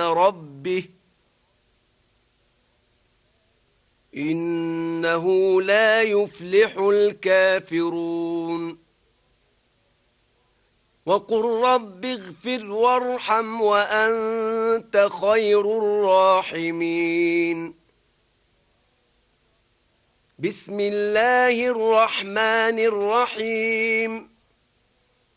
ربه إنه لا يفلح الكافرون وقل رب اغفر وارحم وأنت خير الراحمين بسم الله الرحمن الرحيم